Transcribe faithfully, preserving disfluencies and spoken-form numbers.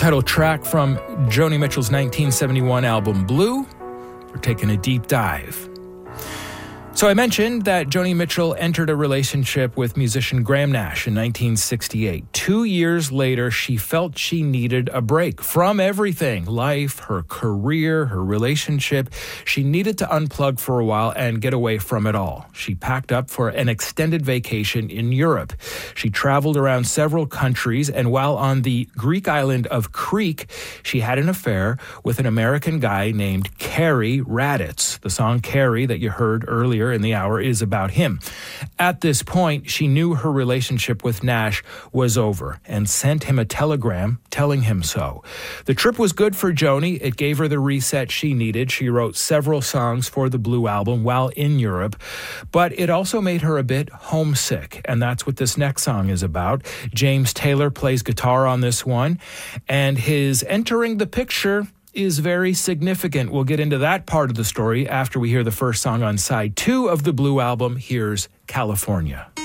Title track from Joni Mitchell's nineteen seventy-one album Blue. We're taking a deep dive. So I mentioned that Joni Mitchell entered a relationship with musician Graham Nash in nineteen sixty-eight. Two years later, she felt she needed a break from everything, life, her career, her relationship. She needed to unplug for a while and get away from it all. She packed up for an extended vacation in Europe. She traveled around several countries, and while on the Greek island of Crete, she had an affair with an American guy named Cary Raditz. The song Cary that you heard earlier in the hour is about him. At this point, she knew her relationship with Nash was over and sent him a telegram telling him so. The trip was good for Joni. It gave her the reset she needed. She wrote several songs for the Blue album while in Europe, but it also made her a bit homesick, and that's what this next song is about. James Taylor plays guitar on this one, and his entering the picture is very significant. We'll get into that part of the story after we hear the first song on side two of the Blue album. Here's California.